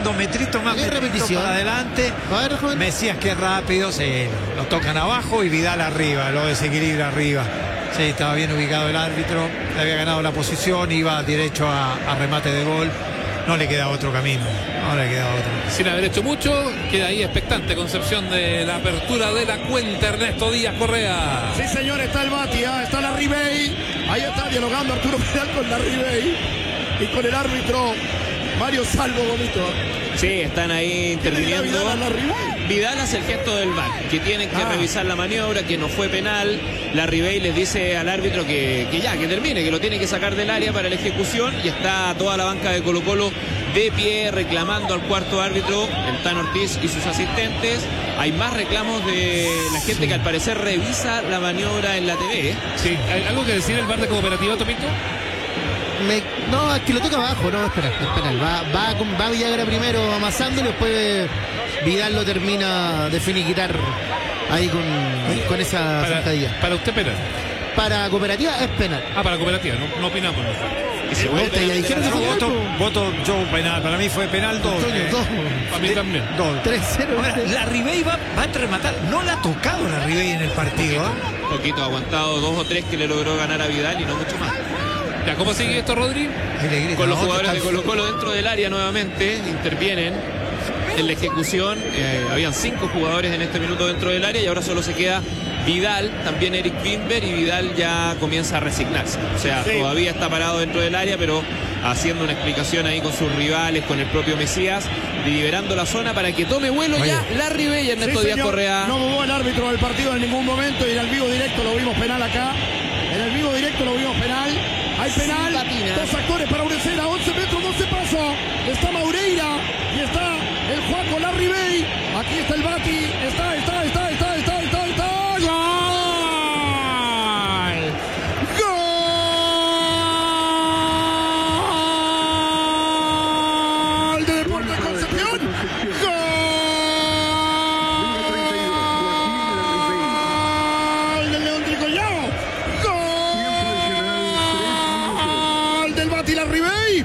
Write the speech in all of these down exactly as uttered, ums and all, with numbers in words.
buscando metrito más, metrito para adelante. Ver, Mesías que rápido, se lo tocan abajo y Vidal arriba, lo desequilibra arriba. Sí, estaba bien ubicado el árbitro, le había ganado la posición, iba derecho a, a remate de gol. No le queda otro camino, no le queda otro. Sin haber hecho mucho, queda ahí expectante Concepción de la apertura de la cuenta. Ernesto Díaz Correa. Sí, señor, está el Bati, ¿eh? Está la Ribey. Ahí está dialogando Arturo Vidal con la Ribey y con el árbitro Mario Salvo Gomito. Sí, están ahí interviniendo. Vidal, Vidal hace el gesto del V A R, que tienen que ah. revisar la maniobra, que no fue penal. La Ribey les dice al árbitro que, que ya, que termine, que lo tiene que sacar del área para la ejecución. Y está toda la banca de Colo-Colo de pie reclamando al cuarto árbitro, el Tan Ortiz y sus asistentes. Hay más reclamos de la gente que al parecer revisa la maniobra en la T V. Sí, ¿hay algo que decir el V A R de Cooperativa, Topito? Me, no, es que lo toca abajo, no, espera, espera, va, va, va Villagra primero amasando y después Vidal lo termina de finiquitar ahí con, con esa para, zancadilla. Para usted penal. Para Cooperativa es penal. Ah, para Cooperativa, no, no opinamos. Y se vuelve, ya dijeron que fue voto, penal, voto yo penal, para mí fue penal dos. Antonio, eh, dos. Para mí también. Dos. tres cero. Ahora, la Ribey va, va a rematar, no la ha tocado la Ribey en el partido. ¿eh? Un poquito aguantado, dos o tres que le logró ganar a Vidal y no mucho más. Ya, ¿cómo sigue esto, Rodri? Con los jugadores de Colo-Colo dentro del área nuevamente, intervienen en la ejecución. Eh, habían cinco jugadores en este minuto dentro del área y ahora solo se queda Vidal, también Eric Wimber, y Vidal ya comienza a resignarse. O sea, sí, todavía está parado dentro del área, pero haciendo una explicación ahí con sus rivales, con el propio Mesías, liberando la zona para que tome vuelo. Oye, ya la Ribey y Ernesto sí, Díaz Correa. No jugó el árbitro del partido en ningún momento y en el vivo directo lo vimos penal acá. En el vivo directo lo vimos penal. Hay penal, dos actores para Urecena, once metros, doce pasos. Está Maureira y está el Juaco Larribey. Aquí está el Bati, está, está, está, está, está, está, está. ¡Gol! ¡Gol de Deportes Concepción! ¡Gol! Del León Tricollao. ¡Gol! Del Bati Larribey.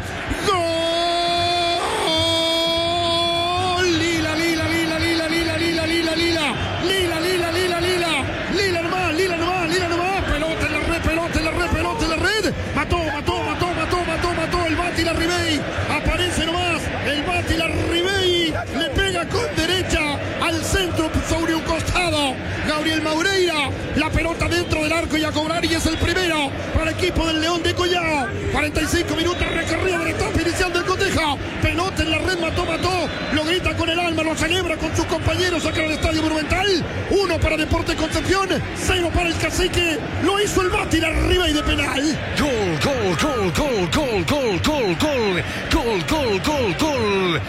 ¡Gol! Lila, Lila, Lila, Lila, Lila, Lila, Lila, Lila. Lila, Lila, Lila, Lila. Lila nomás, Lila nomás, Lila nomás. Pelota en la red, pelota en la red, pelota en la red. Mató, mató, mató, mató, mató, mató el Bati Larribey. Aparece nomás el Bati Larribey. Le pega con derecha al centro sobre un costado. Gabriel Maureira. La pelota dentro del arco y a cobrar, y es el primero para el equipo del León de Collao. cuarenta y cinco minutos recorrido de la etapa inicial del cotejo. Pelota en la red, mató, mató. Lo grita con el alma, lo celebra con sus compañeros acá en el Estadio Monumental. Uno para Deportes Concepción, cero para el Cacique. Lo hizo el Bati Larribey de penal. Gol, gol, gol, gol, gol, gol, gol, gol, gol, gol, gol, gol,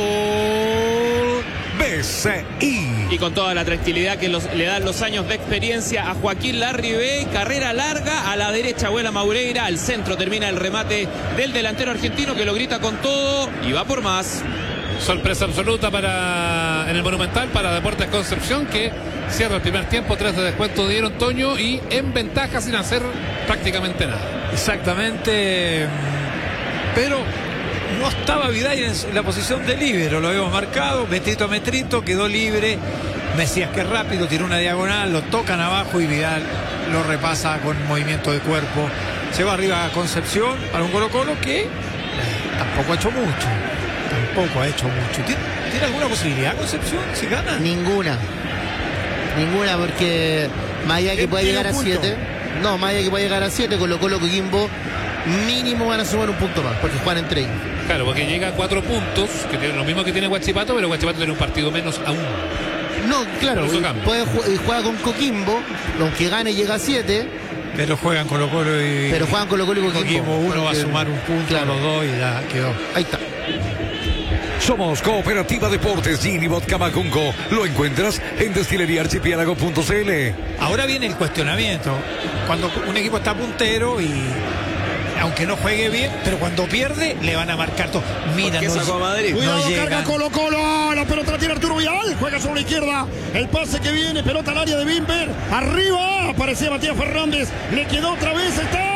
gol. B C I. Y con toda la tranquilidad que los, le dan los años de experiencia a Joaquín Larribey. Carrera larga, a la derecha vuela Maureira, al centro termina el remate del delantero argentino que lo grita con todo y va por más. Sorpresa absoluta para en el Monumental para Deportes Concepción, que cierra el primer tiempo, tres de descuento dieron Toño y en ventaja sin hacer prácticamente nada. Exactamente, pero no estaba Vidal en la posición de líbero, lo habíamos marcado, metrito a metrito, quedó libre. Mesías que rápido, tiró una diagonal, lo tocan abajo y Vidal lo repasa con movimiento de cuerpo. Se va arriba a Concepción para un Colo-Colo que eh, tampoco ha hecho mucho. Tampoco ha hecho mucho. ¿Tiene, ¿tiene alguna posibilidad Concepción si gana? Ninguna. Ninguna, porque más allá que pueda llegar a siete. No, más allá que pueda llegar a siete, Colo-Colo, Coquimbo, mínimo van a sumar un punto más, porque juegan entre ellos. Claro, porque llega a cuatro puntos, que tiene lo mismo que tiene Huachipato, pero Huachipato tiene un partido menos aún. No, claro, puede jugar con Coquimbo, aunque gane llega a siete. Pero juegan Colo-Colo y... Pero juegan Colo-Colo y Coquimbo. Coquimbo uno porque... va a sumar un punto, claro, los dos y ya quedó. Ahí está. Somos Cooperativa Deportes Gin y Vodka Macunco. Lo encuentras en destilería archipiélago punto c l. Ahora viene el cuestionamiento. Cuando un equipo está puntero y... aunque no juegue bien, pero cuando pierde le van a marcar todo. Mira, no, sacó a Madrid. Cuidado, no carga Colo-Colo. La pelota la tiene Arturo Vidal. Juega sobre la izquierda. El pase que viene, pelota al área de Wimber. Arriba aparecía Matías Fernández. Le quedó otra vez. Está